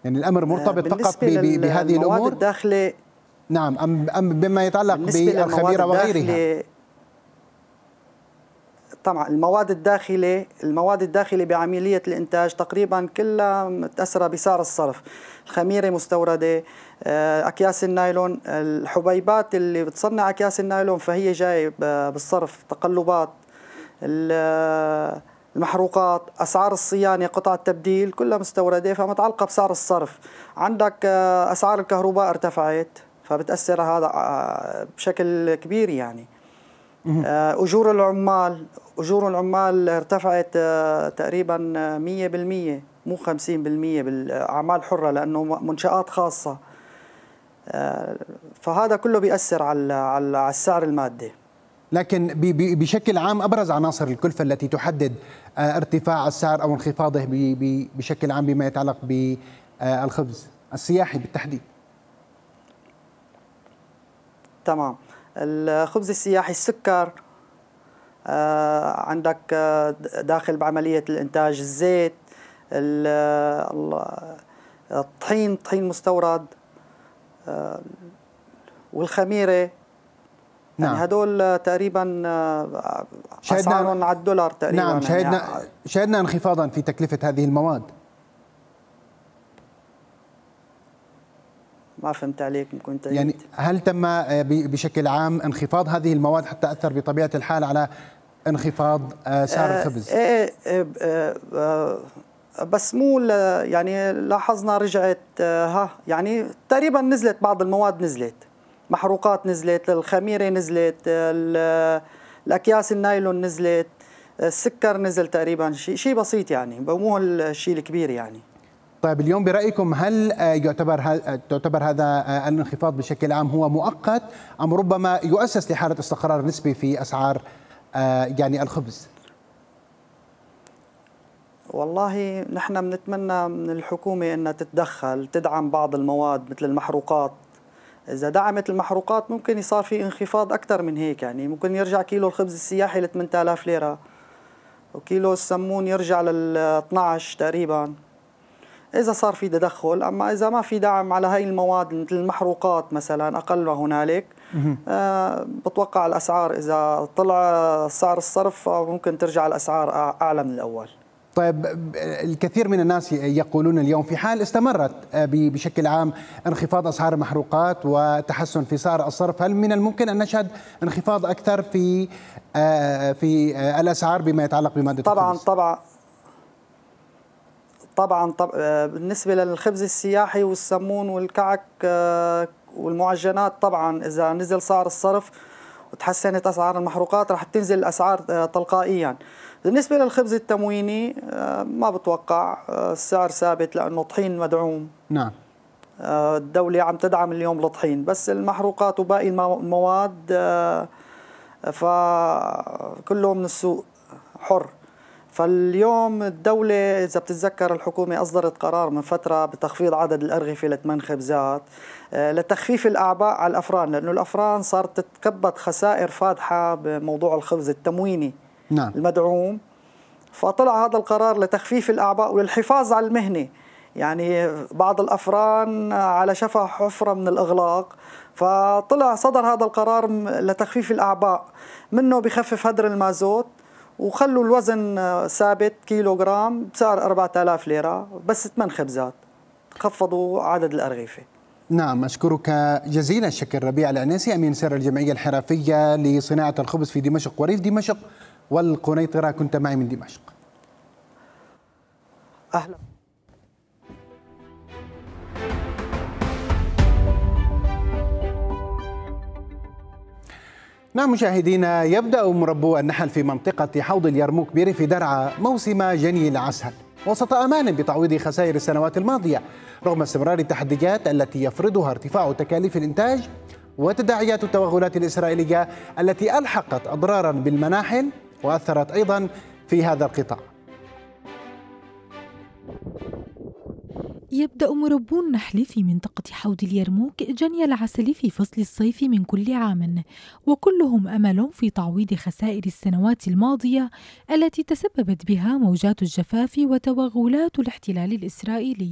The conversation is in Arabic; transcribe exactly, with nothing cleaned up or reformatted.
يعني الأمر مرتبط فقط بهذه الأمور الداخلة؟ نعم، أم أم بما يتعلق بالخميرة وغيرها؟ طبعا المواد الداخلة المواد الداخلة بعملية الإنتاج تقريبا كلها متأثرة بسعر الصرف. الخميرة مستوردة، أكياس النايلون، الحبيبات اللي بتصنع أكياس النايلون فهي جاية بالصرف، تقلبات المحروقات، أسعار الصيانة، قطع التبديل كلها مستوردة فمتعلقة بسعر الصرف. عندك أسعار الكهرباء ارتفعت فبتأثر هذا بشكل كبير. يعني أجور العمال أجور العمال ارتفعت تقريبا مية بالمية مو خمسين بالمية بالأعمال الحرة لأنه منشآت خاصة، فهذا كله بيأثر على على السعر المادي. لكن بشكل عام أبرز عناصر الكلفة التي تحدد ارتفاع السعر أو انخفاضه بشكل عام بما يتعلق بالخبز السياحي بالتحديد. تمام. الخبز السياحي، السكر، آه عندك آه داخل بعملية الإنتاج، الزيت، الطحين طحين مستورد، آه والخميرة. نعم. يعني هدول تقريبا آه أسعارهم على الدولار تقريبا. نعم، شهدنا يعني شهدنا انخفاضا في تكلفة هذه المواد. ما فهمت عليك، ممكن تعيد؟ يعني هل تم بشكل عام انخفاض هذه المواد حتى أثر بطبيعة الحال على انخفاض سعر الخبز؟ ايه ايه بس مو يعني لاحظنا رجعت ها يعني تقريبا نزلت بعض المواد، نزلت محروقات، نزلت الخميرة، نزلت الأكياس النايلون، نزلت السكر، نزل تقريبا شيء شيء بسيط يعني، مو الشيء الكبير يعني. طيب اليوم برأيكم هل يعتبر تعتبر هذا الانخفاض بشكل عام هو مؤقت أم ربما يؤسس لحالة استقرار نسبي في أسعار يعني الخبز؟ والله نحن بنتمنى من الحكومة أنها تتدخل، تدعم بعض المواد مثل المحروقات. إذا دعمت المحروقات ممكن يصير في انخفاض أكثر من هيك، يعني ممكن يرجع كيلو الخبز السياحي ل ثمانية آلاف ليرة وكيلو السمون يرجع لل اثنعش تقريبا إذا صار في تدخل. أما إذا ما في دعم على هاي المواد مثل المحروقات مثلا أقل ما هنالك، آه بتوقع الأسعار إذا طلع سعر الصرف ممكن ترجع الأسعار أعلى من الأول. طيب الكثير من الناس يقولون اليوم في حال استمرت بشكل عام انخفاض أسعار المحروقات وتحسن في سعر الصرف، هل من الممكن أن نشهد انخفاض أكثر في في الأسعار بما يتعلق بمادة طبعا الخبز؟ طبعا طبعا طبعا بالنسبة للخبز السياحي والسمون والكعك والمعجنات، طبعا إذا نزل سعر الصرف وتحسنت أسعار المحروقات رح تنزل الأسعار تلقائيا. بالنسبة للخبز التمويني ما بتوقع، السعر ثابت لأنه طحين مدعوم. نعم. الدولة عم تدعم اليوم الطحين، بس المحروقات وباقي المواد فكله من السوق حر. فاليوم الدولة إذا بتتذكر الحكومة أصدرت قرار من فترة بتخفيض عدد الأرغفة لثمان خبزات لتخفيف الأعباء على الأفران، لأنه الأفران صارت تتكبد خسائر فادحة بموضوع الخبز التمويني. نعم. المدعوم. فطلع هذا القرار لتخفيف الأعباء وللحفاظ على المهنة، يعني بعض الأفران على شفا حفرة من الإغلاق، فطلع صدر هذا القرار لتخفيف الأعباء، منه بخفف هدر المازوت وخلوا الوزن ثابت كيلو جرام بسعر أربعة آلاف ليرة بس ثمان خبزات، خفضوا عدد الأرغفة. نعم، أشكرك جزيلا الشكر ربيع العنيسي، أمين سر الجمعية الحرفية لصناعة الخبز في دمشق وريف دمشق والقنيطرة، كنت معي من دمشق. أهلا. نعم مشاهدينا، يبدأ مربو النحل في منطقة حوض اليرموك بريف درعا موسم جني العسل وسط أمان بتعويض خسائر السنوات الماضية، رغم استمرار التحديات التي يفرضها ارتفاع تكاليف الإنتاج وتداعيات التوغلات الإسرائيلية التي ألحقت أضرارا بالمناحل وأثرت أيضا في هذا القطاع. يبدأ مربو النحل في منطقة حوض اليرموك جني العسل في فصل الصيف من كل عام، وكلهم أمل في تعويض خسائر السنوات الماضية التي تسببت بها موجات الجفاف وتوغلات الاحتلال الإسرائيلي.